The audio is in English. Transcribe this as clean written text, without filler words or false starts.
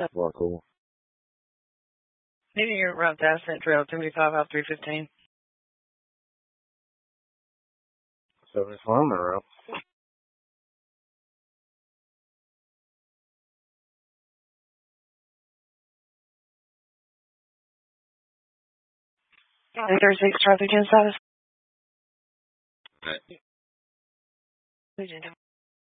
Well, cool. Needing your route to Ascent Trail, 285 out 315. 74 on the route. And 36 traffic in status. Right.